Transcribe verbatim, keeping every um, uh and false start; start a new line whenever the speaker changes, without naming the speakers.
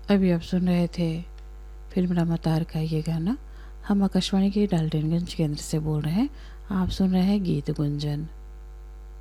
अभी आप सुन रहे थे फिल्म रामातार का ये गाना। हम आकाशवाणी के डाल्टनगंज केंद्र से बोल रहे हैं। आप सुन रहे हैं गीत गुंजन।